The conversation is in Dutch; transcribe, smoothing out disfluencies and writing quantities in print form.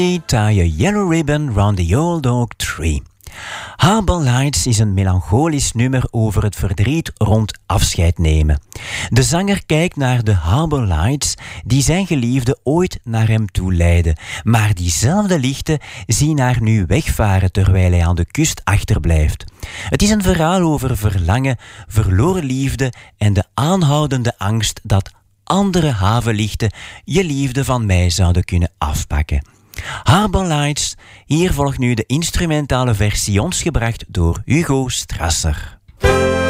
Tie a yellow ribbon round the old oak tree. Harbor Lights is een melancholisch nummer over het verdriet rond afscheid nemen. De zanger kijkt naar de Harbor Lights die zijn geliefde ooit naar hem toe leidden. Maar diezelfde lichten zien haar nu wegvaren terwijl hij aan de kust achterblijft. Het is een verhaal over verlangen, verloren liefde en de aanhoudende angst dat andere havenlichten je liefde van mij zouden kunnen afpakken. Harbor Lights, hier volgt nu de instrumentale versie ons gebracht door Hugo Strasser.